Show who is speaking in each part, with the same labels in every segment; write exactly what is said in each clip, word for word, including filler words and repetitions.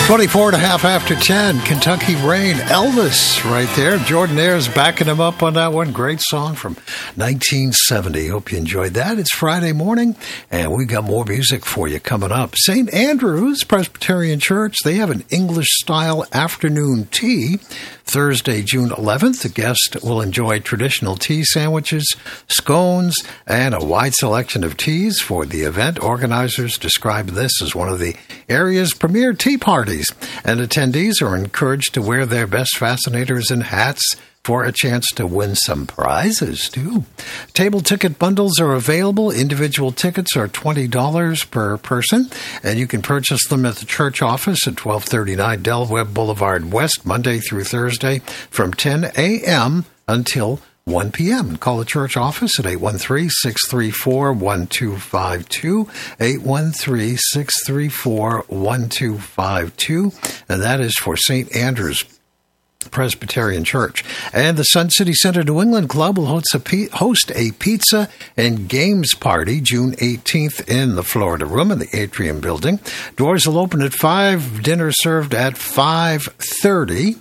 Speaker 1: twenty-four and a half after ten, Kentucky Rain, Elvis right there. Jordanaires backing him up on that one. Great song from nineteen seventy. Hope you enjoyed that. It's Friday morning, and we got more music for you coming up. Saint Andrew's Presbyterian Church, they have an English-style afternoon tea. Thursday, June eleventh, the guest will enjoy traditional tea sandwiches, scones, and a wide selection of teas for the event. Organizers describe this as one of the area's premier tea parties, and attendees are encouraged to wear their best fascinators and hats for a chance to win some prizes, too. Table ticket bundles are available. Individual tickets are twenty dollars per person, and you can purchase them at the church office at twelve thirty-nine Del Webb Boulevard West, Monday through Thursday from ten a.m. until one p.m. Call the church office at eight one three, six three four, one two five two, eight one three, six three four, one two five two, and that is for Saint Andrew's Presbyterian Church. And the Sun City Center New England Club will host a, pe- host a pizza and games party June eighteenth in the Florida Room in the Atrium Building. Doors will open at five, dinner served at five thirty.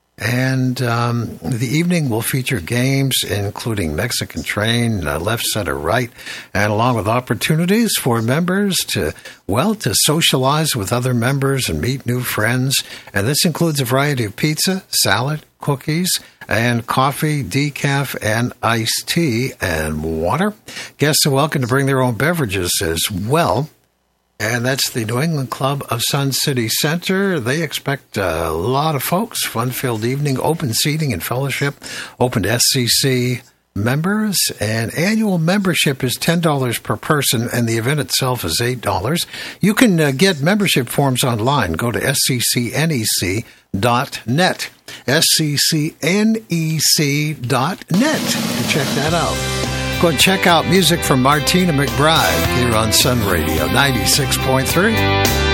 Speaker 1: And um, the evening will feature games including Mexican Train, uh, Left, Center, Right, and along with opportunities for members to, well, to socialize with other members and meet new friends. And this includes a variety of pizza, salad, cookies, and coffee, decaf, and iced tea, and water. Guests are welcome to bring their own beverages as well. And that's the New England Club of Sun City Center. They expect a lot of folks. Fun-filled evening, open seating and fellowship, open to S C C members. And annual membership is ten dollars per person, and the event itself is eight dollars. You can uh, get membership forms online. Go to S C C N E C dot net. S C C N E C dot net to check that out. Go and check out music from Martina McBride here on Sun Radio ninety-six point three.